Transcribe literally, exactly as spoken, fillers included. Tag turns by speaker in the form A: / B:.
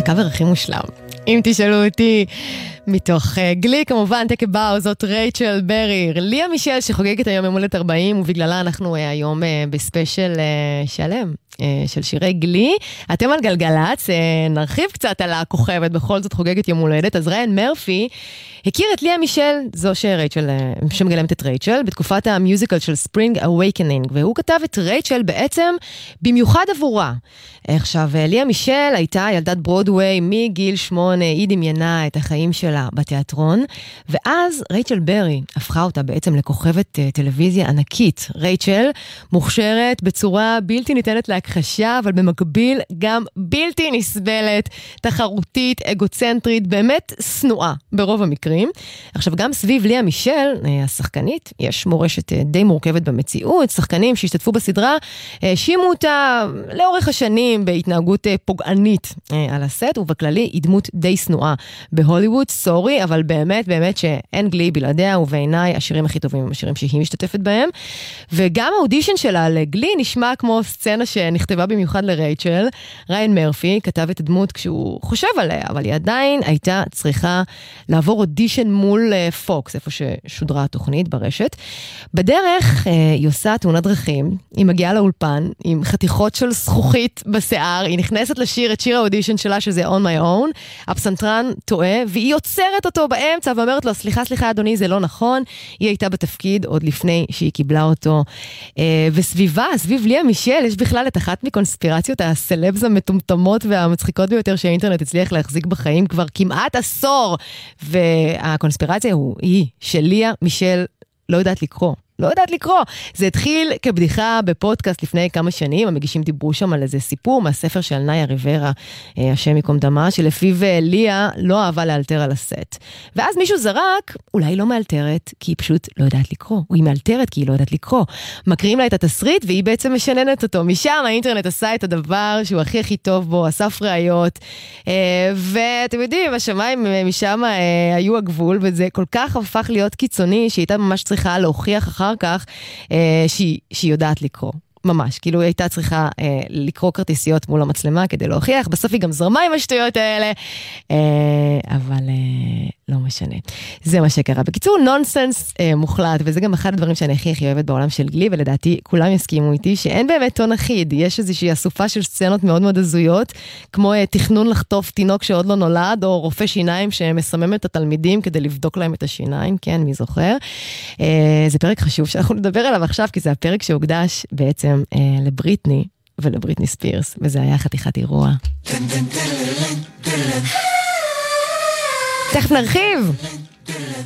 A: הקאבר הכי מושלם. אם תשאלו אותי, מתוך uh, גלי, כמובן, תקה באו, זאת רייצ'ל ברי, ליה מישל שחוגגת היום יום הולדת ארבעים, ובגללה אנחנו uh, היום uh, בספיישל uh, שלם. של שירי גלי. אתם על גלגלץ, נרחיב קצת על הכוכבת, בכל זאת חוגגת יום הולדת. אז ריין מרפי הכיר את ליה מישל, זו שרייצ'ל, שמגלמת את רייצ'ל, בתקופת המיוזיקל של Spring Awakening, והוא כתב את רייצ'ל בעצם במיוחד עבורה. עכשיו, ליה מישל הייתה ילדת ברודווי מגיל שמונה, היא דמיינה את החיים שלה בתיאטרון, ואז רייצ'ל ברי הפכה אותה בעצם לכוכבת טלוויזיה ענקית. רייצ'ל מוכשרת בצורה בלתי ניתנת להכחשה, אבל במקביל גם בלתי נסבלת, תחרותית, אגוצנטרית, באמת סנועה ברוב המקרים. עכשיו, גם סביב ליה מישל, השחקנית, יש מורשת די מורכבת במציאות, שחקנים שהשתתפו בסדרה, שימו אותה לאורך השנים בהתנהגות פוגענית על הסט, ובכללי היא דמות די סנועה בהוליווד, סורי, אבל באמת, באמת שאין גלי בלעדיה, ובעיניי השירים הכי טובים הם השירים שהיא משתתפת בהם, וגם האודישן שלה לגלי נשמע כמו סצנה שנכתבה במיוחד לרייצ'ל. ריין מרפי כתב את הדמות כשהוא חושב עליה, אבל היא עדיין הייתה צריכה לעבור אודישן מול פוקס, איפה ששודרה התוכנית ברשת. בדרך היא עושה תאונת דרכים, היא מגיעה לאולפן עם חתיכות של זכוכית בשיער, היא נכנסת לשיר את שיר האודישן שלה שזה On My Own, הפסנתרן טועה, והיא יוצרת אותו באמצע ואומרת לו, סליחה, סליחה אדוני, זה לא נכון. היא הייתה בתפקיד עוד לפני שהיא קיבלה אותו. וסביבה, סביב ליה מישל, יש בכלל את אחת מקונספירציות הסלבס המטומטמות והמצחיקות ביותר שהאינטרנט הצליח להחזיק בחיים כבר כמעט עשור. והקונספירציה הוא, היא שליה מישל לא יודעת לקרוא. לא יודעת לקרוא. זה התחיל כבדיחה בפודקאסט לפני כמה שנים, המגישים דיברו שם על איזה סיפור מהספר של נאיה ריברה, השם יקום דמה, שלפיו ליה לא אהבה לאלתר על הסט. ואז מישהו זרק, אולי היא לא מאלתרת, כי היא פשוט לא יודעת לקרוא. או היא מאלתרת כי היא לא יודעת לקרוא. מקריאים לה את התסריט, והיא בעצם משננת אותו. משם האינטרנט עשה את הדבר שהוא הכי הכי טוב בו, אסף ראיות. ואתם יודעים, השמיים משם היו הגבול, וזה כל כך הפך להיות קיצוני, שהיא הייתה ממש צריכה להוכיח אחר כך אה, שהיא, שהיא יודעת לקרוא. ממש, כאילו היא הייתה צריכה אה, לקרוא כרטיסיות מול המצלמה כדי להוכיח, בסוף היא גם זרמה עם השטויות האלה, אה, אבל אה, לא משנה. זה מה שקרה. בקיצור, נונסנס אה, מוחלט, וזה גם אחד הדברים שאני הכי הכי אוהבת בעולם של גלי, ולדעתי כולם יסכימו איתי, שאין באמת טון אחיד, יש איזושהי אסופה של סצנות מאוד מאוד הזויות, כמו אה, תכנון לחטוף תינוק שעוד לא נולד, או רופא שיניים שמסמם את התלמידים כדי לבדוק להם את השיניים, כן, מי זוכר. אה, זה פרק חשוב שאנחנו נדבר עליו עכשיו, כי זה הפרק שהוקדש בעצם לבריטני ולבריטני ספירס, וזה היה חתיכת אירוע. תכף נרחיב!